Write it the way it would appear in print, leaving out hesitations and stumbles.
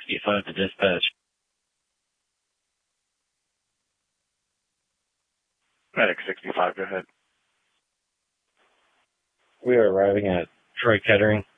65 to dispatch. Medic 65, go ahead. We are arriving at Troy Kettering.